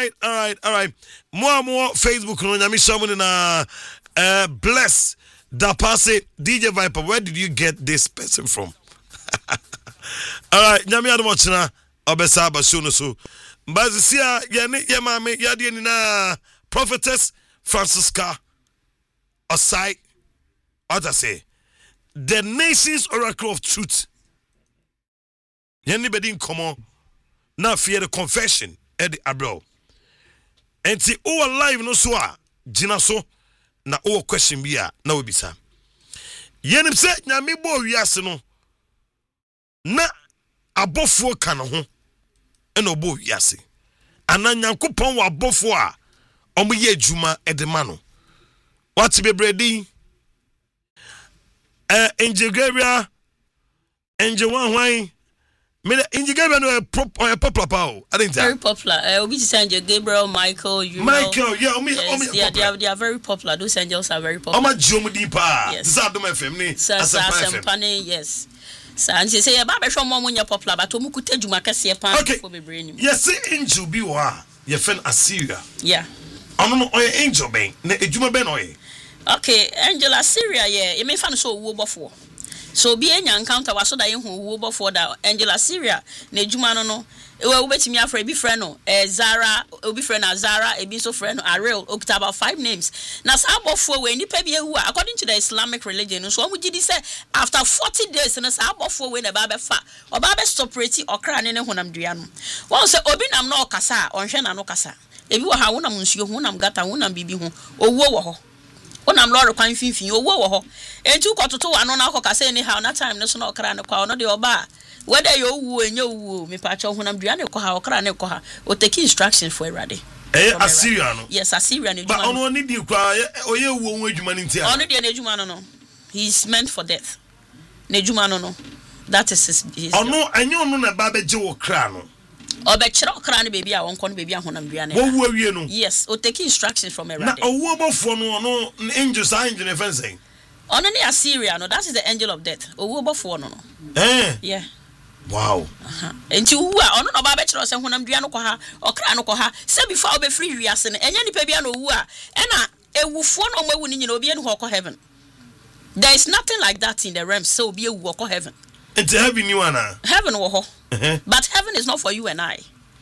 right. More Facebook no nyame shamu na bless Dapase DJ Viper. Where did you get this person from? All right, nyame adomochina obesa basho no so. Mbazisia ye mame yade ni na prophetess Francisca Osai. What I say? The nation's oracle of truth. Anybody in common now fear the confession at the abroad. And see all alive no so jina so na all question bia na we bisa. Yenim se nyame bo wiase no na abofo ka no ho e no bo wiase. Ana nyankopon wa abofo a omo ye adwuma e de ma no. What be bredi? Angel Gabriel Angel Wanwai Angel Gabriel no popular pow. I think very popular. Obi to Angel Gabriel, Michael, you Michael, yes, they are very popular. Those angels are very popular. Oma Jomudi pa. Yes. This are do my family. Sampane, yes. So and say about be more when you're popular, but omu kute juma kase pan for be brain. Yes, angel bi wa. Your friend Assyria. Yeah. Ono no angel ben. Na ejuma ben oye. Okay, Angel Assyria, yeah, you may find so wo before. So be any encounter was so that you wo before that Angel Assyria, ne Jumano no. We will bet me afraid be friend no. Zara, obi friend Zara, a so friend Ariel, okta about 5 names. Now some before we ni pebi who according to the Islamic religion. So we did say after 40 days and some before we the Baba fa or Baba stop pretty or crying in honam duano. One say obi nam no kasa on shena no kasa. Ebi wa ha wona munsuo wona mgata wona bibi ho owo wo ho. Onam lord kwan finfin owo wo ho entu kototo ano na akọ kase ni how na time no so na okra ne kwa ono de oba whether you wu enye wu me pa cho honam dua ne ko ha okra ne ko ha o take instructions for erade Assyria no yes Assyria ne but ono ni di kwa oye wu onwe adwuma ni ntia ono de ne adwuma no he's meant for death ne adwuma no that is his ono enye ono na ba beje wo kra no obechira okra ne baby a wonko no baby a honam dua ne wo wu awie no yes o take instructions from erade na owo bofo no ono angels angel ne fencing ono ne Assyria no that is the angel of death owo bofo no yeah wow enti wu a ono no ba bechira se honam dua no ko ha okra no ko ha se before obe free wiase ne enya ni pa bia no wu a ena ewufo no mo ewu ni nyina obi enu ko heaven. There is nothing like that in the realm so obi ewu ko heaven. It's heaven you ana heaven wo ho but heaven is not for you and I.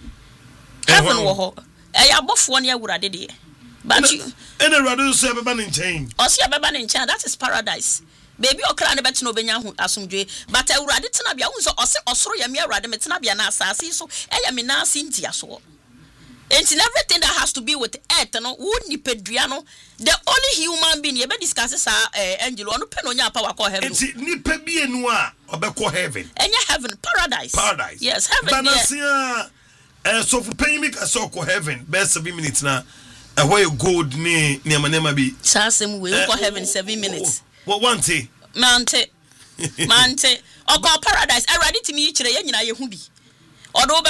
Heaven wo ho ya bofo ne awurade de but you and awurade so beba ne nchen o so beba ne nchen that is paradise. Baby okra ne beti no benya hu asomdwe but awurade tena bia hu so osoro ya me awurade metena bia na asase so eya me na asintia so. And everything that has to be with earth no would nipedua no the only human being you be discuss angel onu pe no nya power call heaven. Enti nipa bi enu a obekọ heaven. Enya heaven paradise. Yes, heaven. Banasia so for paying me so call heaven best 7 minutes na where you gold ni amanema bi. Sasem we call heaven 7 minutes. What one day? Mante. O call paradise. I ready to me chire ye nyina ye hu bi. Odo